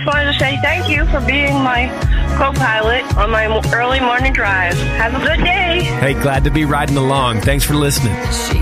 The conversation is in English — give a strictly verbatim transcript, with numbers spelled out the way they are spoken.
just wanted to say thank you for being my co-pilot on my early morning drive. Have a good day. Hey, glad to be riding along. Thanks for listening.